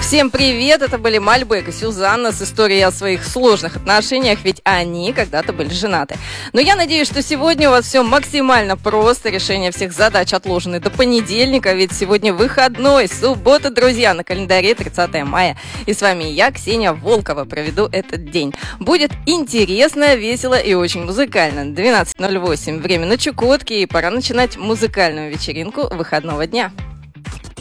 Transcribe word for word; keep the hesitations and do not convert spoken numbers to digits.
Всем привет! Это были Мальбек и Сюзанна с историей о своих сложных отношениях, ведь они когда-то были женаты. Но я надеюсь, что сегодня у вас все максимально просто. Решение всех задач отложены до понедельника, ведь сегодня выходной, суббота, друзья, на календаре тридцатое мая. И с вами я, Ксения Волкова, проведу этот день. Будет интересно, весело и очень музыкально. двенадцать ноль восемь, время на Чукотке, и пора начинать музыкальную вечеринку выходного дня.